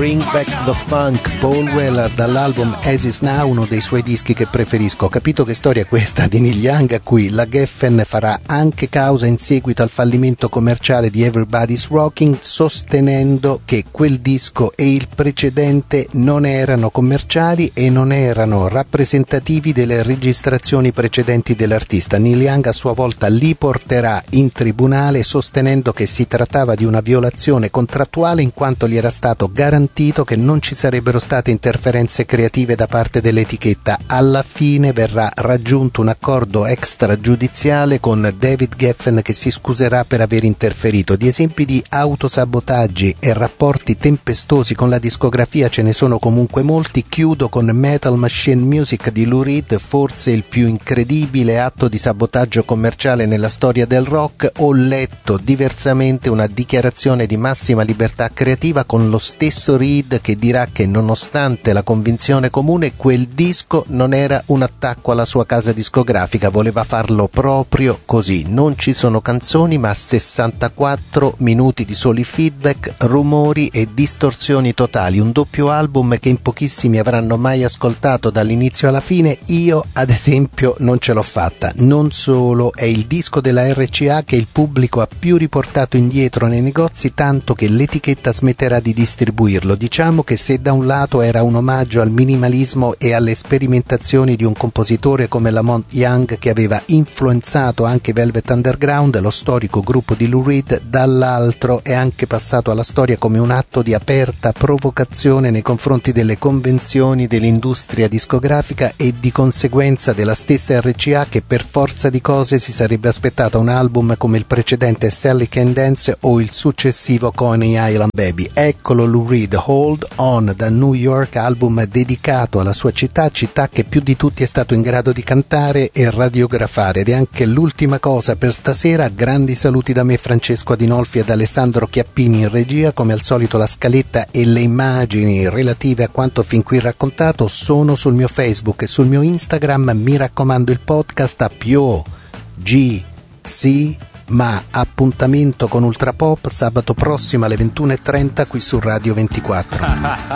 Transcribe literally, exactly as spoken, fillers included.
Bring Back the Funk, Paul Weller, dall'album As Is Now, uno dei suoi dischi che preferisco. Ho capito che storia è questa di Neil Young, a cui la Geffen farà anche causa in seguito al fallimento commerciale di Everybody's Rocking, sostenendo che quel disco e il precedente non erano commerciali e non erano rappresentativi delle registrazioni precedenti dell'artista. Neil Young a sua volta li porterà in tribunale sostenendo che si trattava di una violazione contrattuale in quanto gli era stato garantito che non ci sarebbero state interferenze creative da parte dell'etichetta. Alla fine verrà raggiunto un accordo extragiudiziale con David Geffen che si scuserà per aver interferito. Di esempi di autosabotaggi e rapporti tempestosi con la discografia ce ne sono comunque molti. Chiudo con Metal Machine Music di Lou Reed, forse il più incredibile atto di sabotaggio commerciale nella storia del rock. Ho letto diversamente una dichiarazione di massima libertà creativa con lo stesso Reed che dirà che nonostante la convinzione comune quel disco non era un attacco alla sua casa discografica, voleva farlo proprio così. Non ci sono canzoni ma sessantaquattro minuti di soli feedback, rumori e distorsioni totali, un doppio album che in pochissimi avranno mai ascoltato dall'inizio alla fine. Io ad esempio non ce l'ho fatta. Non solo, è il disco della R C A che il pubblico ha più riportato indietro nei negozi, tanto che l'etichetta smetterà di distribuirlo. Diciamo che se da un lato era un omaggio al minimalismo e alle sperimentazioni di un compositore come Lamont Young che aveva influenzato anche Velvet Underground, lo storico gruppo di Lou Reed, dall'altro è anche passato alla storia come un atto di aperta provocazione nei confronti delle convenzioni dell'industria discografica e di conseguenza della stessa R C A che per forza di cose si sarebbe aspettata un album come il precedente Sally Can Dance o il successivo Coney Island Baby. Eccolo Lou Reed, Hold On, da New York, album dedicato alla sua città, città che più di tutti è stato in grado di cantare e radiografare. Ed è anche l'ultima cosa per stasera. Grandi saluti da me, Francesco Adinolfi, e da Alessandro Chiappini in regia. Come al solito la scaletta e le immagini relative a quanto fin qui raccontato sono sul mio Facebook e sul mio Instagram. Mi raccomando, il podcast a Pio G C, ma appuntamento con Ultrapop sabato prossimo alle ventuno e trenta qui su Radio ventiquattro.